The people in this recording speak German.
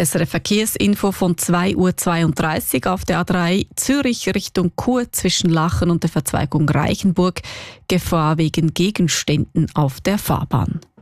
SRF Verkehrsinfo von 2:32 Uhr auf der A3 Zürich Richtung Chur zwischen Lachen und der Verzweigung Reichenburg. Gefahr wegen Gegenständen auf der Fahrbahn.